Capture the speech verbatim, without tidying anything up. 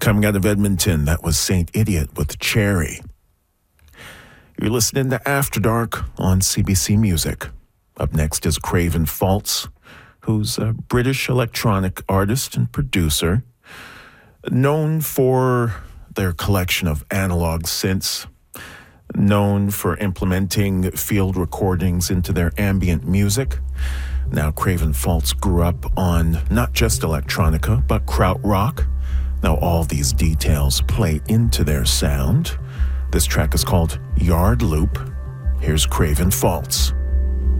Coming out of Edmonton, that was Saint Idiot with Cherry. You're listening to After Dark on C B C Music. Up next is Craven Falls, who's a British electronic artist and producer, known for their collection of analog synths, known for implementing field recordings into their ambient music. Now, Craven Falls grew up on not just electronica, but krautrock. Now, all these details play into their sound. This track is called Yard Loop. Here's Craven Falls.